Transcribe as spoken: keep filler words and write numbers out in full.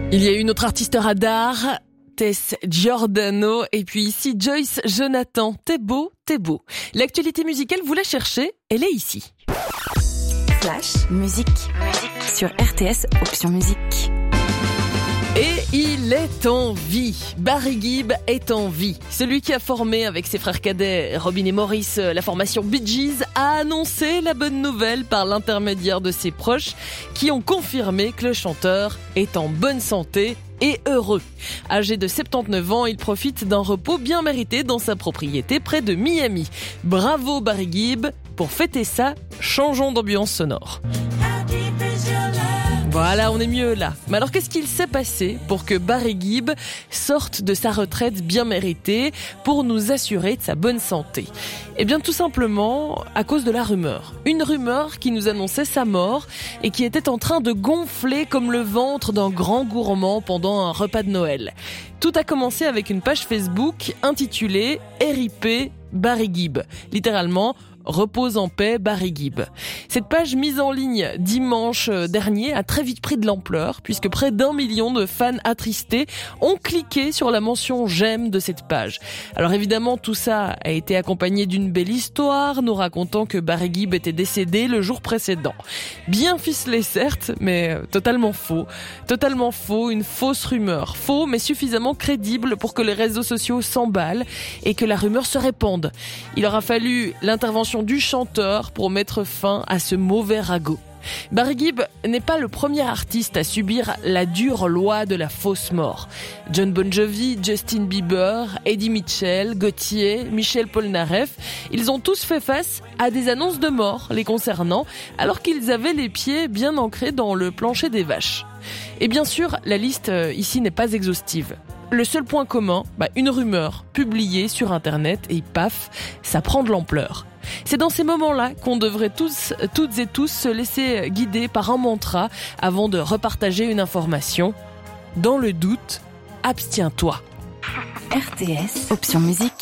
Il y a une autre artiste radar, Tess Giordano, et puis ici Joyce Jonathan. T'es beau, t'es beau. L'actualité musicale, vous la cherchez, elle est ici. Flash, musique, musique sur R T S, option musique. Et il est en vie. Barry Gibb est en vie. Celui qui a formé avec ses frères cadets Robin et Maurice la formation Bee Gees a annoncé la bonne nouvelle par l'intermédiaire de ses proches qui ont confirmé que le chanteur est en bonne santé et heureux. Âgé de soixante-dix-neuf ans, il profite d'un repos bien mérité dans sa propriété près de Miami. Bravo Barry Gibb. Pour fêter ça, changeons d'ambiance sonore. Voilà, on est mieux là. Mais alors, qu'est-ce qu'il s'est passé pour que Barry Gibb sorte de sa retraite bien méritée pour nous assurer de sa bonne santé ? Eh bien, tout simplement à cause de la rumeur. Une rumeur qui nous annonçait sa mort et qui était en train de gonfler comme le ventre d'un grand gourmand pendant un repas de Noël. Tout a commencé avec une page Facebook intitulée « R I P Barry Gibb », littéralement « Repose en paix, Barry Gibb ». Cette page mise en ligne dimanche dernier a très vite pris de l'ampleur puisque près d'un million de fans attristés ont cliqué sur la mention « j'aime » de cette page. Alors évidemment, tout ça a été accompagné d'une belle histoire nous racontant que Barry Gibb était décédé le jour précédent. Bien ficelé certes, mais totalement faux. Totalement faux, une fausse rumeur. Faux, mais suffisamment crédible pour que les réseaux sociaux s'emballent et que la rumeur se répande. Il aura fallu l'intervention du chanteur pour mettre fin à ce mauvais ragot. Barry Gibb n'est pas le premier artiste à subir la dure loi de la fausse mort. John Bon Jovi, Justin Bieber, Eddie Mitchell, Gauthier, Michel Polnareff, ils ont tous fait face à des annonces de mort les concernant alors qu'ils avaient les pieds bien ancrés dans le plancher des vaches. Et bien sûr, la liste ici n'est pas exhaustive. Le seul point commun, bah une rumeur publiée sur internet et paf, ça prend de l'ampleur. C'est dans ces moments-là qu'on devrait tous, toutes et tous se laisser guider par un mantra avant de repartager une information. Dans le doute, abstiens-toi. R T S, option musique.